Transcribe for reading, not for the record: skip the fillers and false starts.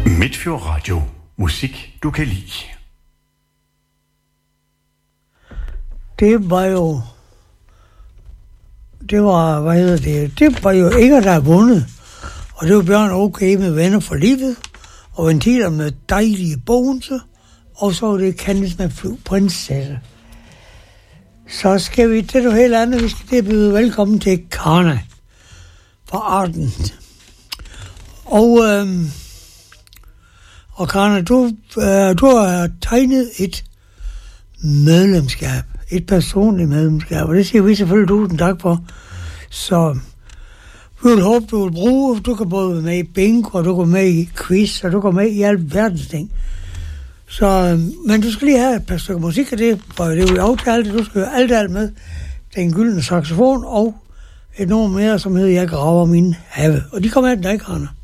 Midtfjord Radio. Musik, du kan lide. Det var jo Inger, der har vundet. Og det var Bjørn Okay med Venner for livet. Og Ventiler med Dejlige Bonse. Og så var det Candice med Flyvprinsesse. Så skal vi til noget helt andet. Vi skal byde velkommen til Karna fra Arden. Og Karna, du har tegnet et medlemskab. Et personligt medlemskab. Og det siger vi selvfølgelig tusind tak for. Så vi vil håbe, du vil bruge. Du kan både være med i bingo, og du kan med i quiz, og du kan med i alverdens ting. Så, men du skal lige have et par stykker musik, og det var jo det, vi aftalte. Du skal høre alt med. Den gyldne saxofon og et nummer mere, som hedder Jeg graver min have. Og de kommer af den, der ikke, Karna.